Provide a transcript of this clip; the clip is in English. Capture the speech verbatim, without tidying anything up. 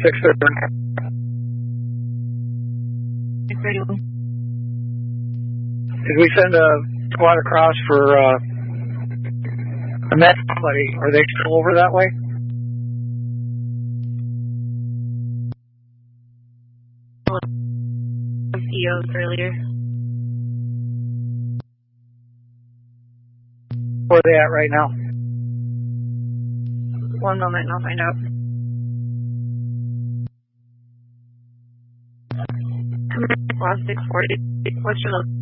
six thirty. six thirty-one. Did we send a squad across for uh, a med buddy? Are they still over that way? E Os earlier. Where are they at right now? One moment and I'll find out. Come in, six forty. What's your location?